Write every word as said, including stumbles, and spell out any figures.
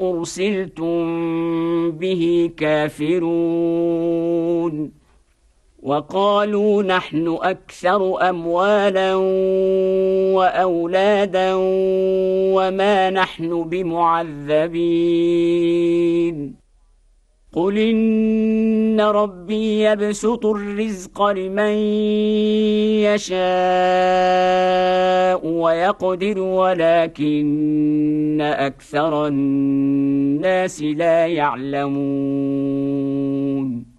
أرسلتم به كافرون وقالوا نحن أكثر أموالا وأولادا وما نحن بمعذبين قل إن ربي يبسط الرزق لمن يشاء ويقدر ولكن أكثر الناس لا يعلمون